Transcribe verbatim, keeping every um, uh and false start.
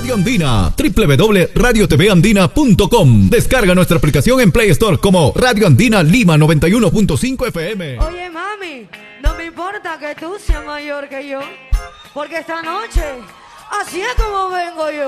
Radio Andina, doble u doble u doble punto radio t v andina punto com. Descarga nuestra aplicación en Play Store como Radio Andina Lima noventa y uno punto cinco F M. Oye, mami, no me importa que tú seas mayor que yo, porque esta noche así es como vengo yo.